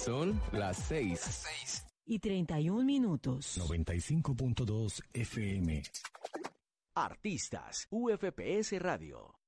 Son las 6:31. 95.2 FM. Artistas, UFPS Radio.